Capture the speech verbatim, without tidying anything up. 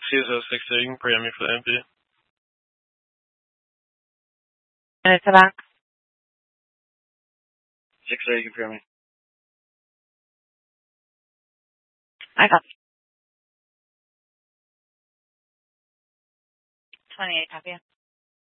C S O six, so you can pre-em me for the M P. And it's about? six, so you can pre-em me. I got twenty-eight, copy.